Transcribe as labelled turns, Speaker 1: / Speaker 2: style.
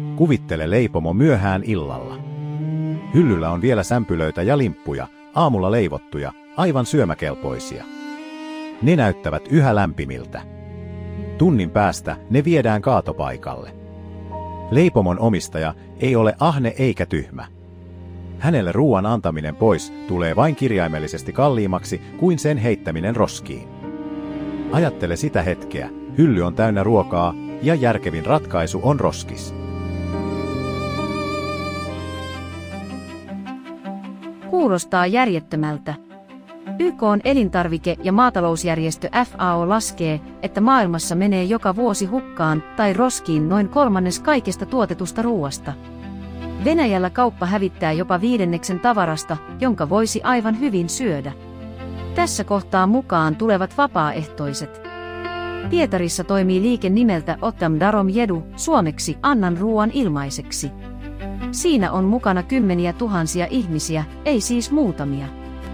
Speaker 1: Kuvittele leipomo myöhään illalla. Hyllyllä on vielä sämpylöitä ja limppuja, aamulla leivottuja, aivan syömäkelpoisia. Ne näyttävät yhä lämpimiltä. Tunnin päästä ne viedään kaatopaikalle. Leipomon omistaja ei ole ahne eikä tyhmä. Hänelle ruoan antaminen pois tulee vain kirjaimellisesti kalliimmaksi kuin sen heittäminen roskiin. Ajattele sitä hetkeä, hylly on täynnä ruokaa ja järkevin ratkaisu on roskis.
Speaker 2: Kuulostaa järjettömältä. YK:n elintarvike- ja maatalousjärjestö FAO laskee, että maailmassa menee joka vuosi hukkaan tai roskiin noin 1/3 kaikesta tuotetusta ruoasta. Venäjällä kauppa hävittää jopa 1/5 tavarasta, jonka voisi aivan hyvin syödä. Tässä kohtaa mukaan tulevat vapaaehtoiset. Pietarissa toimii liike nimeltä Ottam Darom Jedu, suomeksi Annan ruoan ilmaiseksi. Siinä on mukana kymmeniä tuhansia ihmisiä, ei siis muutamia.